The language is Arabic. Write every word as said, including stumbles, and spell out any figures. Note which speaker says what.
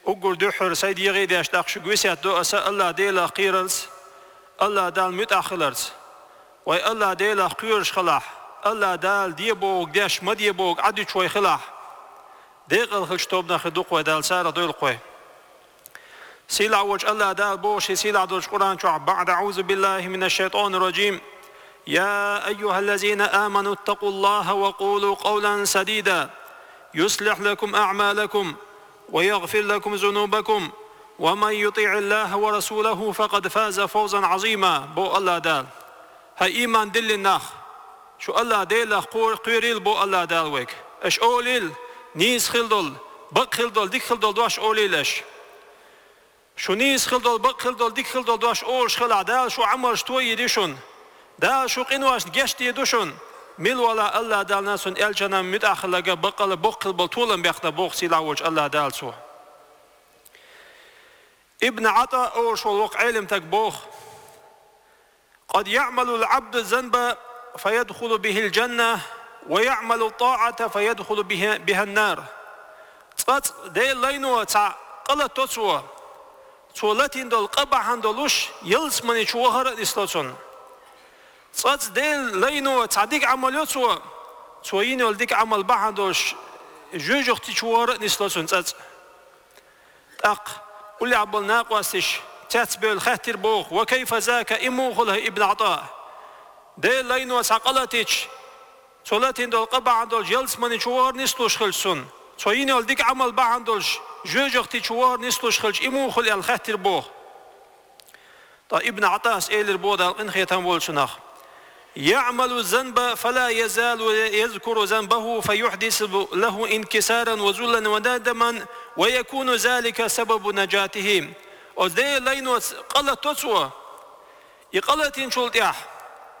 Speaker 1: أقول دحر سيد يغيد يشتاق شقوسيات دو أسا الله ديلا قيرلس الله دال متأخلرس وي الله ديلا قيرش خلاح الله دال ديبوك ديش مديبوك عدو شوي خلاح ديق الخلش توبنا خدوق ودال سارة دويل قوي سيلا وجه الله دال بوشي سيلا دوش قرآن شعب بعد أعوذ بالله من الشيطان الرجيم يا أيها الذين آمنوا اتقوا الله وقولوا قولا سديدا يصلح لكم أعمالكم ويغفر لكم ذنوبكم ومن يطيع الله ورسوله فقد فاز فوزا عظيما بو الله دال هاي إيمان دل الناخ شو الله ديل قيريل بو الله دال ويك اش أوليل نيس خلدل بق خلدل ديك خلدل دواش أوليلش شو نيس خلدل بق خلدل ديك خلدل دواش أولش خلع دال شو عمر شتوي يديشون دال شو قنواش جشت يدوشون ميل ولا الله دال ناسون الجنا متأخلقة بقل بقل بطولا بيخنا بوخ سيلا وجه الله دال سو ابن عطاء أول شو الوقع علم تك بوخ قد يعمل العبد الذنب فيدخل به الجنة ويعمل الطاعة فيدخل بها, بها النار صات دي لينو تع قلت تسوى تولتين دول قبع هندولوش يلس مني شوهر الإسلاسون صات دي لينو تعديك عمل يسوى توين يولديك عمل بحندوش جوج اختي شوهر الإسلاسون صات أق قل عبل ناقواسش تاتبه الخاتر بوخ وكيف ذاك إمو خله ابن عطاء دي لينو ساقلتيش تولتين دول قبع هندول يلس مني شوهر نسلوش خلصون توين يولديك عمل بحندوش جوج اختي شوهر نسلوش خلص إمو خله الخاتر بوخ طيب ابن عطاء سئل البوضة الانخيطان بولشناخ يعمل الذنب فلا يزال يذكر ذنبه فيحدث له انكسارا وذلا وندما ويكون ذلك سبب نجاته. وذي لينو قلت تسوى يقلت إن شلت